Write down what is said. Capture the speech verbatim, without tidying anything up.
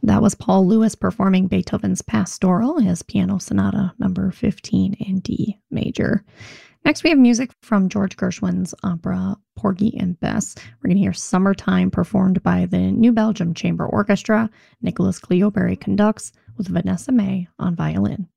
That was Paul Lewis performing Beethoven's Pastoral, his piano sonata number fifteen in D major. Next, we have music from George Gershwin's opera Porgy and Bess. We're going to hear Summertime performed by the New Belgium Chamber Orchestra. Nicholas Cleobury conducts with Vanessa May on violin.